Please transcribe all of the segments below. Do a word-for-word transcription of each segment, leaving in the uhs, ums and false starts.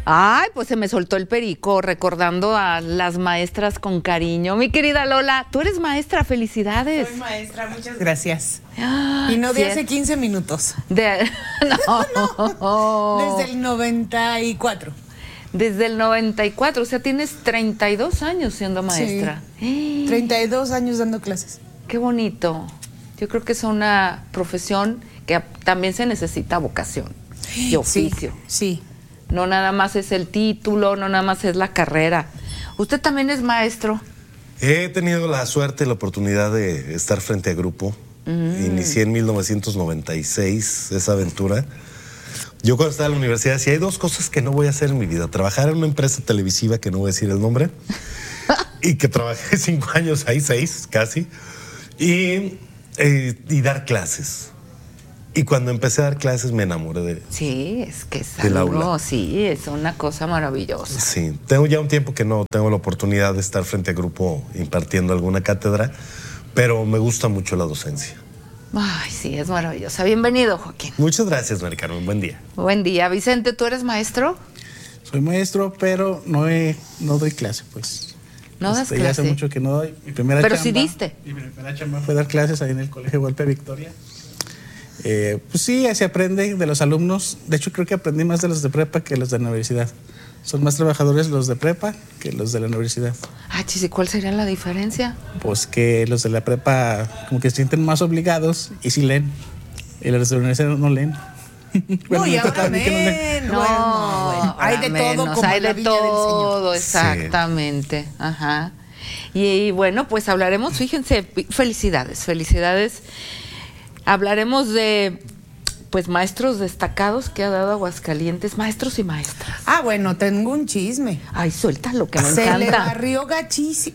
Ay, pues se me soltó el perico recordando a las maestras con cariño. Mi querida Lola, tú eres maestra, felicidades. Soy maestra, muchas gracias. Ah, y no de sí, hace quince minutos. De, no. no. Desde el noventa y cuatro. Desde el noventa y cuatro, o sea, tienes treinta y dos años siendo maestra. Sí, treinta y dos años dando clases. Qué bonito. Yo creo que es una profesión que también se necesita vocación y oficio. Sí, sí. No nada más es el título, no nada más es la carrera. ¿Usted también es maestro? He tenido la suerte y la oportunidad de estar frente a grupo. Mm. Inicié en mil novecientos noventa y seis esa aventura. Yo cuando estaba en la universidad decía, hay dos cosas que no voy a hacer en mi vida. Trabajar en una empresa televisiva, que no voy a decir el nombre, y que trabajé cinco años ahí, seis casi, y, eh, y dar clases. Y cuando empecé a dar clases me enamoré de Sí, es que es del algo, aula. Sí, es una cosa maravillosa. Sí, tengo ya un tiempo que no tengo la oportunidad de estar frente a grupo impartiendo alguna cátedra, pero me gusta mucho la docencia. Ay, sí, es maravillosa. Bienvenido, Joaquín. Muchas gracias, Mari Carmen. Buen día. Buen día. Vicente, ¿tú eres maestro? Soy maestro, pero no, he, no doy clase, pues. ¿No das este, clase? Ya hace mucho que no doy. Mi primera pero chamba, sí diste. Mi primera chamba fue dar clases ahí en el Colegio Golpe Victoria. Eh, pues sí, se aprende de los alumnos. De hecho, creo que aprendí más de los de prepa que los de la universidad. Son más trabajadores los de prepa que los de la universidad. Ah, chis, ¿y cuál sería la diferencia? Pues que los de la prepa como que se sienten más obligados y sí leen. Y los de la universidad no leen. Bueno, no, y ahora leen. No, bueno, bueno, hay de menos, todo como hay la de viña del todo, Señor. exactamente. Sí. Ajá. Y, y bueno, pues hablaremos, fíjense, felicidades, felicidades. Hablaremos de, pues, maestros destacados que ha dado Aguascalientes, maestros y maestras. Ah, bueno, tengo un chisme. Ay, suéltalo, que me Se encanta. le barrió gachísimo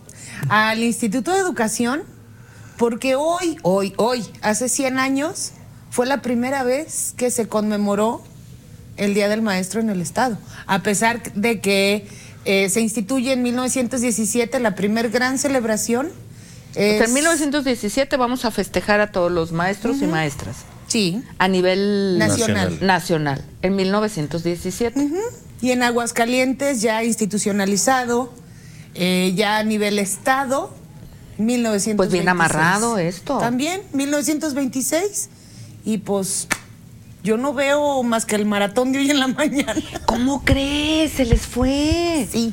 al Instituto de Educación porque hoy, hoy, hoy, hace cien años, fue la primera vez que se conmemoró el Día del Maestro en el Estado. A pesar de que eh, se instituye en mil novecientos diecisiete la primer gran celebración. Es... O sea, en mil novecientos diecisiete vamos a festejar a todos los maestros uh-huh. y maestras. Sí. A nivel nacional. Nacional, en mil novecientos diecisiete. Uh-huh. Y en Aguascalientes ya institucionalizado, eh, ya a nivel Estado, mil novecientos veintiséis. Pues bien amarrado esto. También, mil novecientos veintiséis. Y pues yo no veo más que el maratón de hoy en la mañana. ¿Cómo crees? Se les fue. Sí.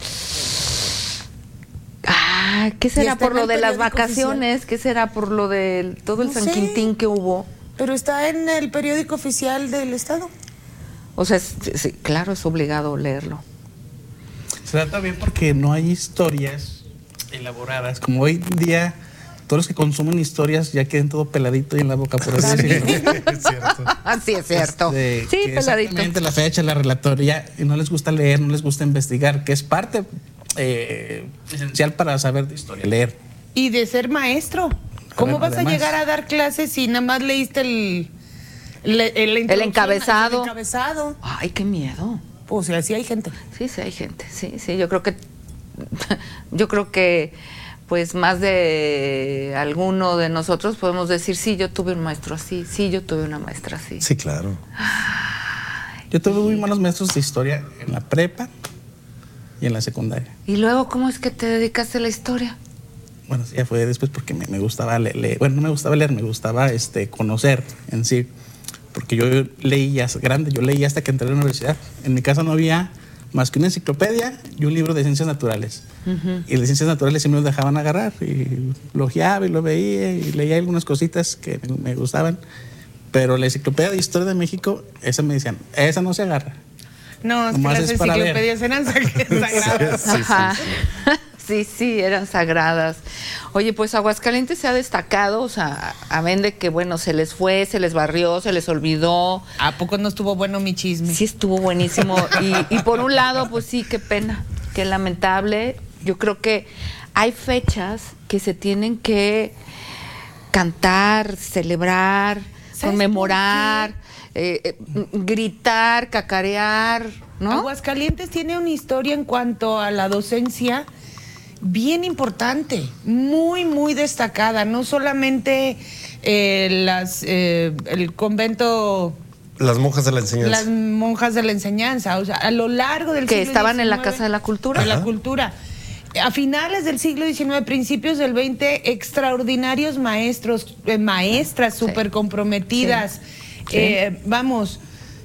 Ah, ¿qué será por lo de las vacaciones? Oficial. ¿Qué será por lo de todo el no San sé, Quintín que hubo? Pero está en el periódico oficial del Estado. O sea, sí, claro, es obligado leerlo. Se trata bien porque no hay historias elaboradas. Como hoy en día, todos los que consumen historias ya quedan todo peladito y en la boca, por así decirlo. Es cierto. Sí, es cierto. Este, sí, peladito. Exactamente, la fecha, la relatoría, y no les gusta leer, no les gusta investigar, que es parte eh, esencial para saber de historia, leer. Y de ser maestro. ¿Cómo vas Además, a llegar a dar clases si nada más leíste el, el, el, el encabezado? El encabezado. Ay, qué miedo. Pues sí, hay gente. Sí, sí hay gente. Sí, sí, yo creo que yo creo que pues más de alguno de nosotros podemos decir, sí, yo tuve un maestro así, sí, yo tuve una maestra así. Sí, claro. Ay, yo tuve muy malos maestros de historia en la prepa y en la secundaria. ¿Y luego cómo es que te dedicaste a la historia? Bueno, sí, ya fue después porque me, me gustaba leer, leer. Bueno, no me gustaba leer, me gustaba este, conocer en sí. Porque yo leía grande, yo leía hasta que entré a la universidad. En mi casa no había más que una enciclopedia y un libro de ciencias naturales. Uh-huh. Y de ciencias naturales sí me los dejaban agarrar. Y lo ojeaba y lo veía y leía algunas cositas que me gustaban. Pero la enciclopedia de historia de México, esa me decían, esa no se agarra. No, es que las enciclopedias eran sagradas. Sí, sí, sí. Sí, sí, eran sagradas. Oye, pues Aguascalientes se ha destacado, o sea, amén de que, bueno, se les fue, se les barrió, se les olvidó. ¿A poco no estuvo bueno mi chisme? Sí, estuvo buenísimo. Y, y por un lado, pues sí, qué pena, qué lamentable. Yo creo que hay fechas que se tienen que cantar, celebrar, conmemorar, eh, eh, gritar, cacarear, ¿no? Aguascalientes tiene una historia en cuanto a la docencia bien importante, muy, muy destacada. No solamente eh, las, eh, el convento Las monjas de la enseñanza. Las monjas de la enseñanza, o sea, a lo largo del que siglo estaban en la diecinueve, Casa de la Cultura. De la Ajá. cultura. A finales del siglo diecinueve, principios del veinte, extraordinarios maestros, eh, maestras súper comprometidas. Sí. Eh, vamos,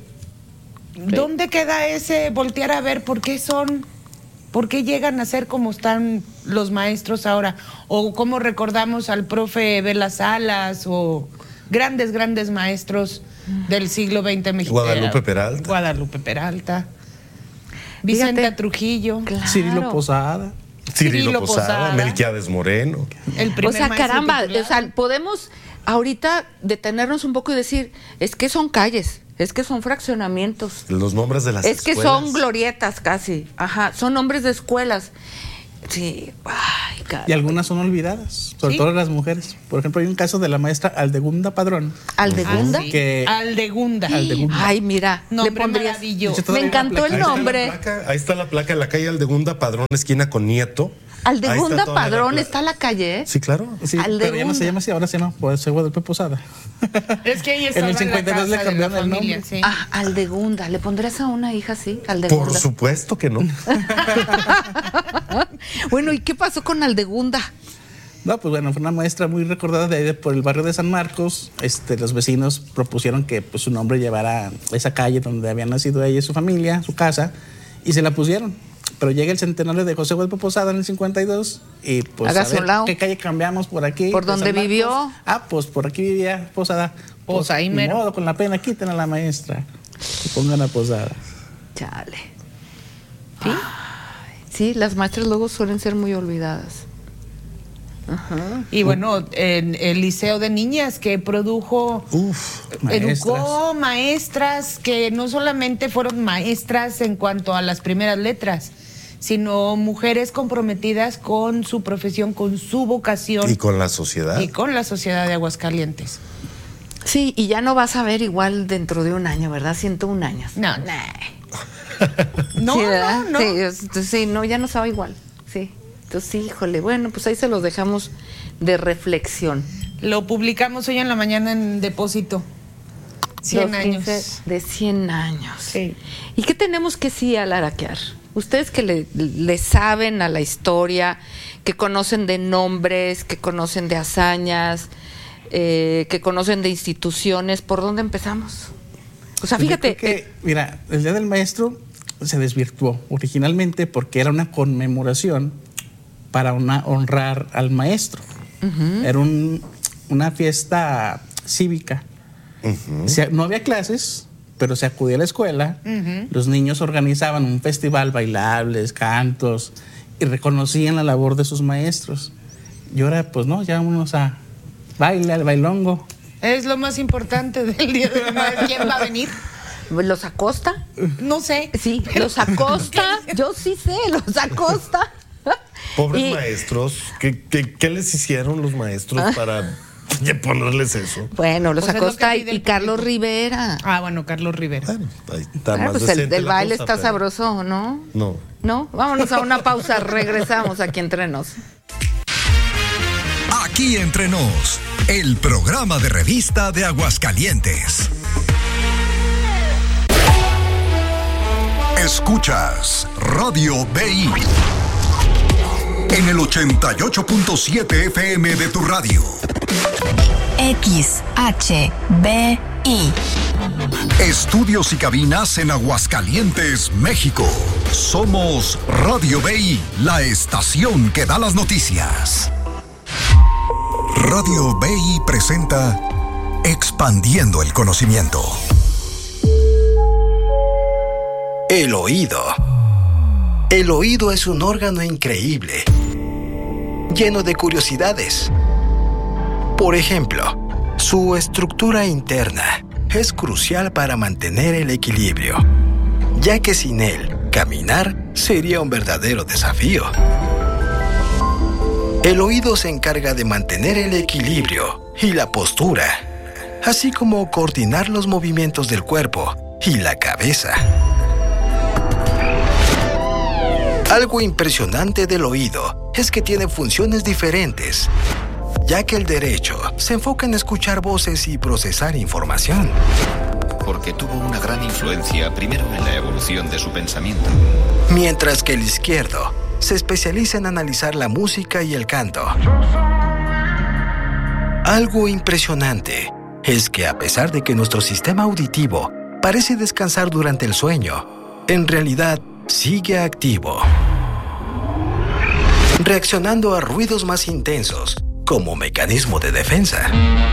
¿dónde queda ese voltear a ver por qué son, por qué llegan a ser como están los maestros ahora? O cómo recordamos al profe Vela Salas o grandes, grandes maestros del siglo veinte mexicano. Guadalupe Peralta. Guadalupe Peralta. Vicente Fíjate. Trujillo. Claro. Cirilo Posada. Cirilo, Cirilo Posada, Posada. Melquiades Moreno. El O primer sea, maestro caramba, titular. o sea, podemos ahorita detenernos un poco y decir, es que son calles, es que son fraccionamientos, Los nombres de las es que escuelas. son glorietas casi, ajá, son nombres de escuelas. Sí, ay, caramba. Y algunas son olvidadas, sobre Sí. todo las mujeres. Por ejemplo, hay un caso de la maestra Aldegunda Padrón. ¿Aldegunda? Ah, sí. que- Aldegunda. Aldegunda. Ay, mira, Nombre le pondrías. maravilloso. De hecho, Me todavía encantó la el Ahí está la nombre. placa, ahí está la placa en la calle Aldegunda Padrón, esquina con Nieto. Ahí Aldegunda está todavía la Padrón pla- está la calle, ¿eh? Sí, claro. Sí, pero ya no Aldegunda. se llama así, ahora se llama pues, Guadalupe Posada. Es que ahí En estaba el la cincuenta y dos le casa de la cambiaron el familia, nombre. sí. Ah, Aldegunda. ¿Le pondrías a una hija así? Aldegunda. Por supuesto que no. Bueno, ¿y qué pasó con Aldegunda? No, pues bueno, fue una maestra muy recordada de ahí de- por el barrio de San Marcos. Este, los vecinos propusieron que pues, su nombre llevara esa calle donde habían nacido ella y su familia, su casa, y se la pusieron. Pero llega el centenario de José Guadalupe Posada en el cincuenta y dos y pues Hágase a ver un lado. qué calle cambiamos por aquí. ¿Por de dónde San Marcos. vivió? Ah, pues por aquí vivía Posada. Pues ahí ni mero. modo, con la pena, quiten a la maestra y pongan a Posada. Chale. ¿Sí? Sí, las maestras luego suelen ser muy olvidadas. Ajá. Y bueno, en el Liceo de Niñas que produjo, Uf. educó maestras que no solamente fueron maestras en cuanto a las primeras letras, sino mujeres comprometidas con su profesión, con su vocación Y con la sociedad. y con la sociedad de Aguascalientes. Sí, y ya no vas a ver igual dentro de un año, ¿verdad? ciento un años. No. Nah. No, Sí, ¿verdad? no, no. Sí, es- sí, no, ya no sabe igual. Sí. Entonces, sí, híjole, bueno, pues ahí se los dejamos de reflexión. Lo publicamos hoy en la mañana en Depósito. cien Los años. quince de cien años. Sí. ¿Y qué tenemos que sí alaraquear? Ustedes que le, le saben a la historia, que conocen de nombres, que conocen de hazañas, eh, que conocen de instituciones, ¿por dónde empezamos? O sea, Yo fíjate, creo que, mira, el Día del Maestro se desvirtuó originalmente porque era una conmemoración para una, honrar al maestro. Era un- una fiesta cívica. O sea, no había clases, pero se acudía a la escuela. Los niños organizaban un festival, bailables, cantos, y reconocían la labor de sus maestros. Y ahora, pues no, ya vámonos a baile, al bailongo. Es lo más importante del Día del Maestro. ¿Quién va a venir? ¿los acosta? No sé. Sí, los acosta. Yo sí sé, los acosta. Pobres Y- maestros. ¿Qué, qué, qué les hicieron los maestros para ponerles eso? Bueno, los Pues es lo acosta que y, pide el y Carlos público. Rivera. Ah, bueno, Carlos Rivera. Bueno, ahí está Ah, más pues el, decente el la baile cosa, está pero- sabroso, ¿no? No. ¿No? Vámonos a una pausa, regresamos aquí entre nos. Aquí entre nos, el programa de revista de Aguascalientes. Escuchas Radio B I en el ochenta y ocho punto siete F M de tu radio. X H B I. Estudios y cabinas en Aguascalientes, México. Somos Radio B I, la estación que da las noticias. Radio B I presenta Expandiendo el conocimiento. El oído. El oído es un órgano increíble, lleno de curiosidades. Por ejemplo, su estructura interna es crucial para mantener el equilibrio, ya que sin él, caminar sería un verdadero desafío. El oído se encarga de mantener el equilibrio y la postura, así como coordinar los movimientos del cuerpo y la cabeza. Algo impresionante del oído es que tiene funciones diferentes, ya que el derecho se enfoca en escuchar voces y procesar información, porque tuvo una gran influencia primero en la evolución de su pensamiento. Mientras que el izquierdo se especializa en analizar la música y el canto. Algo impresionante es que a pesar de que nuestro sistema auditivo parece descansar durante el sueño, en realidad sigue activo, reaccionando a ruidos más intensos como mecanismo de defensa.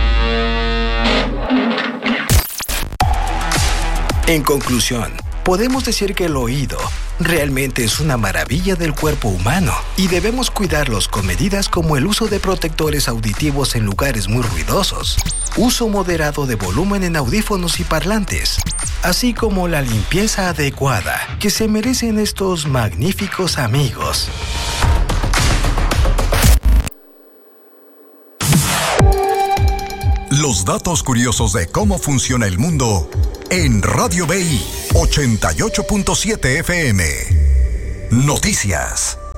En conclusión, podemos decir que el oído realmente es una maravilla del cuerpo humano y debemos cuidarlos con medidas como el uso de protectores auditivos en lugares muy ruidosos, uso moderado de volumen en audífonos y parlantes, así como la limpieza adecuada que se merecen estos magníficos amigos. Los datos curiosos de cómo funciona el mundo en Radio B I ochenta y ocho punto siete F M. Noticias.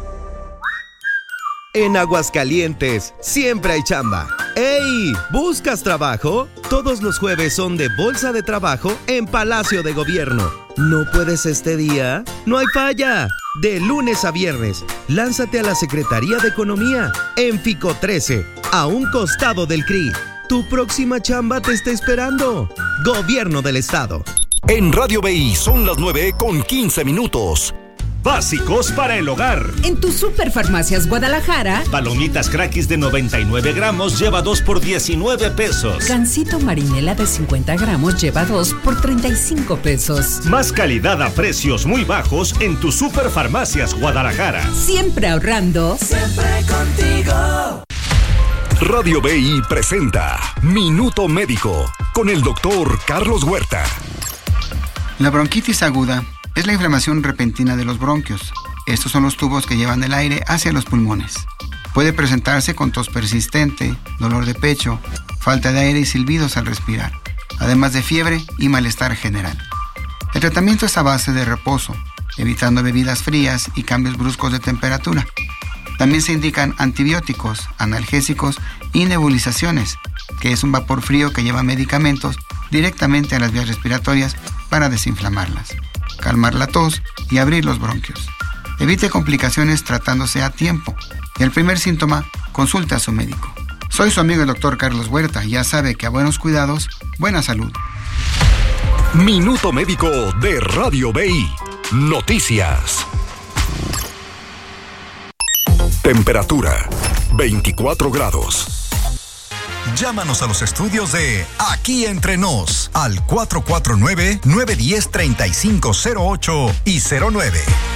En Aguascalientes siempre hay chamba. ¡Ey! ¿Buscas trabajo? Todos los jueves son de Bolsa de Trabajo en Palacio de Gobierno. ¿No puedes este día? ¡No hay falla! De lunes a viernes, lánzate a la Secretaría de Economía en Fico trece, a un costado del C R I. Tu próxima chamba te está esperando. Gobierno del Estado. En Radio B I son las nueve con quince minutos. Básicos para el hogar. En tu Superfarmacias Guadalajara, palomitas Crackis de noventa y nueve gramos lleva dos por diecinueve pesos. Gansito Marinela de cincuenta gramos lleva dos por treinta y cinco pesos. Más calidad a precios muy bajos en tu Superfarmacias Guadalajara. Siempre ahorrando. Siempre contigo. Radio B I presenta Minuto Médico con el doctor Carlos Huerta. La bronquitis aguda es la inflamación repentina de los bronquios. Estos son los tubos que llevan el aire hacia los pulmones. Puede presentarse con tos persistente, dolor de pecho, falta de aire y silbidos al respirar, además de fiebre y malestar general. El tratamiento es a base de reposo, evitando bebidas frías y cambios bruscos de temperatura. También se indican antibióticos, analgésicos y nebulizaciones, que es un vapor frío que lleva medicamentos directamente a las vías respiratorias para desinflamarlas, calmar la tos y abrir los bronquios. Evite complicaciones tratándose a tiempo. Y el primer síntoma, consulte a su médico. Soy su amigo el doctor Carlos Huerta y ya sabe que a buenos cuidados, buena salud. Minuto Médico de Radio B I. Noticias. Temperatura, veinticuatro grados. Llámanos a los estudios de Aquí Entre Nos al cuatro cuatro nueve, nueve uno cero, tres cinco cero ocho y cero nueve.